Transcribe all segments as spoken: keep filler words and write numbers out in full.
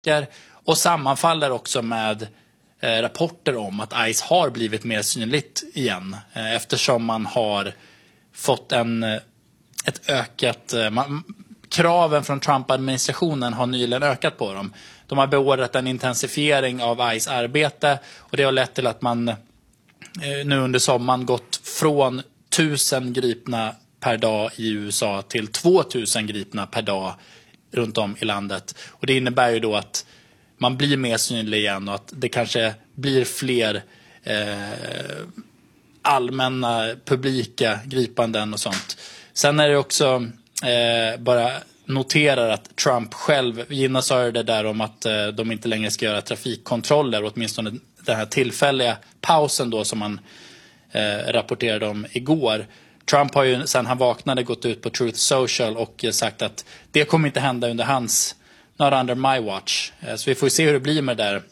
och sammanfaller också med eh, rapporter om att ICE har blivit mer synligt igen eh, eftersom man har fått en, ett ökat... Eh, man, kraven från Trump-administrationen har nyligen ökat på dem. De har beordrat en intensifiering av ICE arbete och det har lett till att man eh, nu under sommaren gått från tusen gripna per dag i U S A till tvåtusen gripna per dag runt om i landet. Och det innebär ju då att man blir mer synlig igen och att det kanske blir fler eh, allmänna publika gripanden och sånt. Sen är det också eh, bara noterar att Trump själv, Gina sa det där om att eh, de inte längre ska göra trafikkontroller, åtminstone den här tillfälliga pausen då som man eh, rapporterade om igår. Trump har ju sen han vaknade gått ut på Truth Social och sagt att det kommer inte hända under hans, not under my watch. Så vi får se hur det blir med det där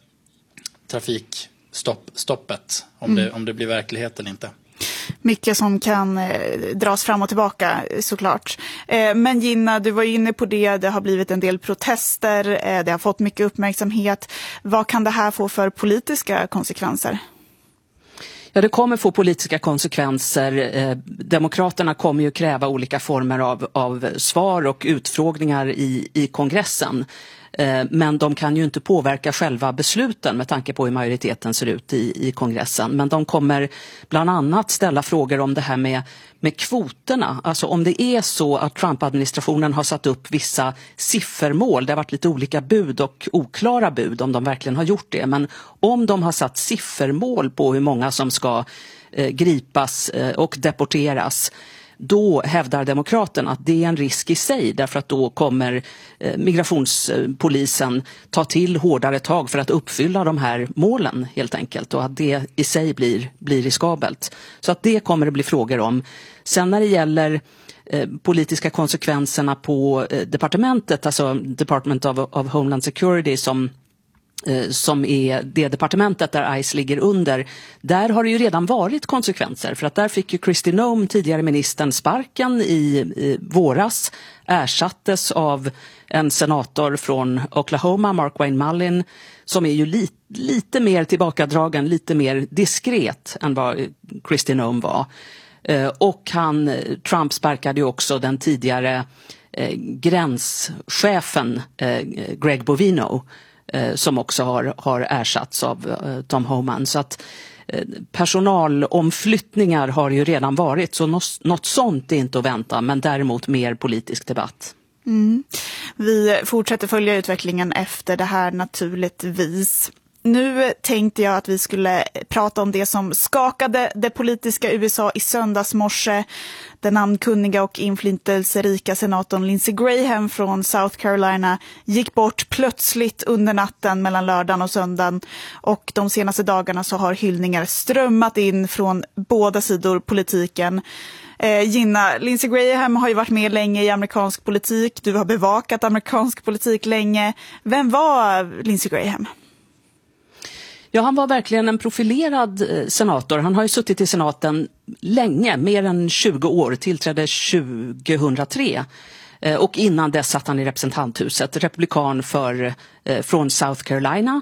trafikstoppet, om, mm. det, om det blir verklighet eller inte. Mycket som kan eh, dras fram och tillbaka såklart. Eh, men Gina, du var inne på det, det har blivit en del protester, eh, det har fått mycket uppmärksamhet. Vad kan det här få för politiska konsekvenser? Ja, det kommer få politiska konsekvenser. Eh, Demokraterna kommer ju kräva olika former av, av svar och utfrågningar i, i kongressen. Eh, men de kan ju inte påverka själva besluten med tanke på hur majoriteten ser ut i, i kongressen. Men de kommer bland annat ställa frågor om det här med, med kvoterna. Alltså om det är så att Trump-administrationen har satt upp vissa siffermål. Det har varit lite olika bud och oklara bud om de verkligen har gjort det. Men om de har satt siffermål på hur många som ska eh, gripas eh, och deporteras, då hävdar Demokraterna att det är en risk i sig, därför att då kommer eh, migrationspolisen ta till hårdare tag för att uppfylla de här målen helt enkelt, och att det i sig blir, blir riskabelt. Så att det kommer det bli frågor om. Sen när det gäller eh, politiska konsekvenserna på eh, departementet, alltså Department of, of Homeland Security som som är det departementet där ICE ligger under, där har det ju redan varit konsekvenser, för att där fick ju Kristi Noem, tidigare ministern, sparken i, i våras, ersattes av en senator från Oklahoma, Mark Wayne Mullin, som är ju li, lite mer tillbakadragen, lite mer diskret än vad Kristi Noem var. Och han, Trump sparkade ju också den tidigare eh, gränschefen eh, Greg Bovino, som också har, har ersatts av uh, Tom Homan. Så att uh, personalomflyttningar har ju redan varit, så något, något sånt är inte att vänta, men däremot mer politisk debatt. Mm. Vi fortsätter följa utvecklingen efter det här naturligtvis. Nu tänkte jag att vi skulle prata om det som skakade det politiska U S A i söndagsmorse. Den namnkunniga och inflytelserika senatorn Lindsey Graham från South Carolina gick bort plötsligt under natten mellan lördagen och söndagen. Och de senaste dagarna så har hyllningar strömmat in från båda sidor politiken. Eh, Gina, Lindsey Graham har ju varit med länge i amerikansk politik. Du har bevakat amerikansk politik länge. Vem var Lindsey Graham? Ja, han var verkligen en profilerad senator. Han har ju suttit i senaten länge, mer än tjugo år, tillträdde tjugohundratre. Och innan dess satt han i representanthuset, republikan för, från South Carolina.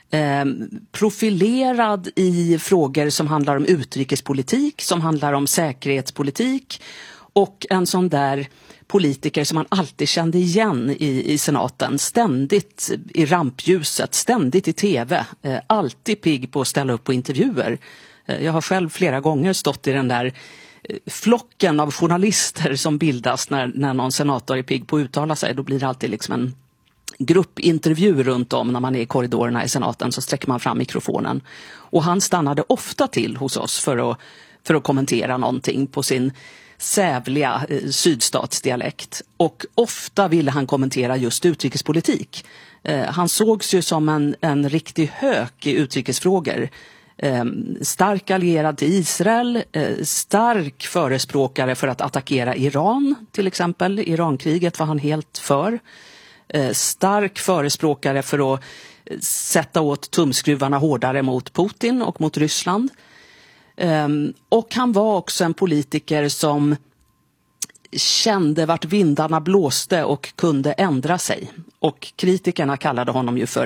Profilerad i frågor som handlar om utrikespolitik, som handlar om säkerhetspolitik, och en sån där politiker som man alltid kände igen i, i senaten, ständigt i rampljuset, ständigt i tv, eh, alltid pigg på att ställa upp på intervjuer. Eh, jag har själv flera gånger stått i den där eh, flocken av journalister som bildas när, när någon senator är pigg på att uttala sig. Då blir det alltid liksom en gruppintervju runt om när man är i korridorerna i senaten, så sträcker man fram mikrofonen. Och han stannade ofta till hos oss för att, för att kommentera någonting på sin sävliga eh, sydstatsdialekt, och ofta ville han kommentera just utrikespolitik. Eh, han sågs ju som en, en riktig hök i utrikesfrågor. Eh, stark allierad till Israel, eh, stark förespråkare för att attackera Iran, till exempel. Irankriget var han helt för. Eh, stark förespråkare för att eh, sätta åt tumskruvarna hårdare mot Putin och mot Ryssland. Um, och han var också en politiker som kände vart vindarna blåste och kunde ändra sig. Och kritikerna kallade honom ju för